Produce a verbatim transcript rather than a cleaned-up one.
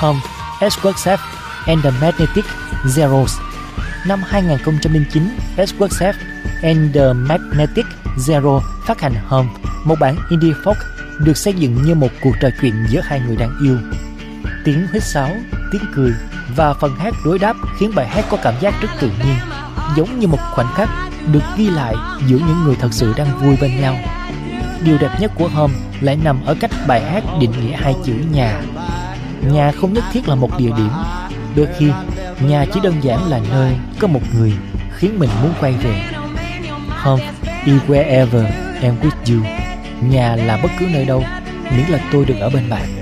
Home, Edgeworth and the Magnetic Zeros. Năm hai không không chín, Edgeworth and the Magnetic Zero phát hành Home, một bản indie folk được xây dựng như một cuộc trò chuyện giữa hai người đang yêu. Tiếng huýt sáo, tiếng cười và phần hát đối đáp khiến bài hát có cảm giác rất tự nhiên, giống như một khoảnh khắc được ghi lại giữa những người thật sự đang vui bên nhau. Điều đẹp nhất của Home lại nằm ở cách bài hát định nghĩa hai chữ nhà. Nhà không nhất thiết là một địa điểm, đôi khi nhà chỉ đơn giản là nơi có một người khiến mình muốn quay về. Home is wherever I'm with you. Nhà là bất cứ nơi đâu, miễn là tôi được ở bên bạn.